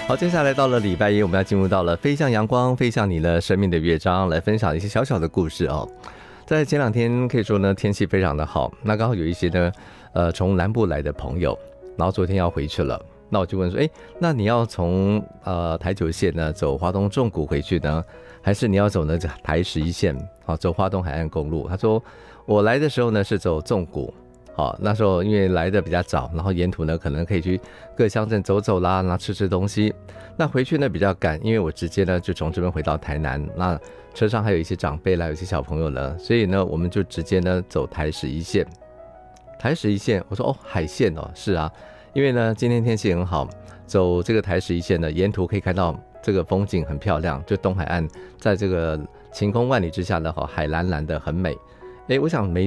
好，接下来到了礼拜一，我们要进入到了飞向阳光，飞向你的生命的乐章，来分享一些小小的故事哦。在前2天可以说呢，天气非常的好，那刚好有一些呢，从南部来的朋友，然后昨天要回去了，那我就问说，那你要从台9线呢走花东纵谷回去呢，还是你要走呢台11线，好，走花东海岸公路？他说我来的时候呢是走纵谷。好，那时候因为来的比较早，然后沿途呢可能可以去各乡镇走走啦，然后吃东西。那回去呢比较赶，因为我直接呢就从这边回到台南，那车上还有一些长辈啦，有一些小朋友呢，所以呢我们就直接呢走台11线。台11线，我说海线哦，是啊，因为呢今天天气很好，走这个台11线呢，沿途可以看到这个风景很漂亮，就东海岸在这个晴空万里之下呢，海蓝蓝的很美。我想